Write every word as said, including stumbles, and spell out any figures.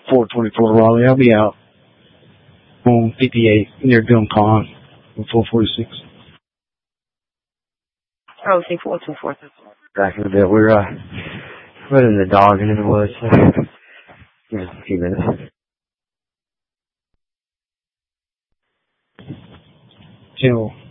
four twenty-four Raleigh. I'll be out on fifty-eight near Gum Pond on four forty-six. Oh, C four two four. Back in a bit. We're, uh, letting the dog into the woods. Give us a few minutes. Till